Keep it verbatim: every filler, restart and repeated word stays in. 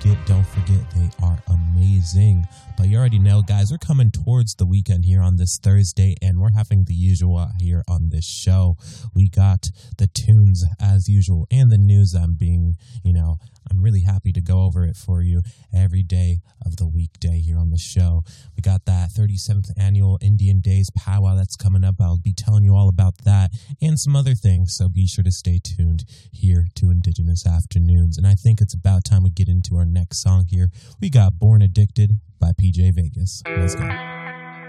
get, don't forget, they are amazing. But you already know, guys, we're coming towards the weekend here on this Thursday, and we're having the usual here on this show. We got the tunes as usual and the news. I'm being, you know, I'm really happy to go over it for you every day of the weekday here on the show. We got that thirty-seventh annual Indian Days powwow that's coming up. I'll be telling you all about that and some other things, so be sure to stay tuned here to Indigenous Afternoons. And I think it's about time we get into our next song here. We got Born Addicted by P J Vegas. Let's go.